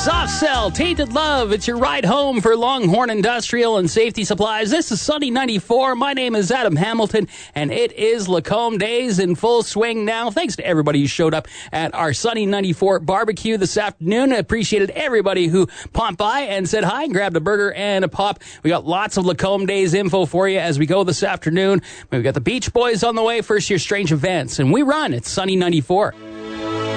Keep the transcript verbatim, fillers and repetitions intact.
Soft Cell, Tainted Love. It's your ride home for Longhorn Industrial and Safety Supplies. This is Sunny ninety-four. My name is Adam Hamilton, and it is Lacombe Days in full swing now. Thanks to everybody who showed up at our Sunny ninety-four barbecue this afternoon. I appreciated everybody who popped by and said hi and grabbed a burger and a pop. We got lots of Lacombe Days info for you as we go this afternoon. We've got the Beach Boys on the way, first year Strange Events, and we run at Sunny ninety-four.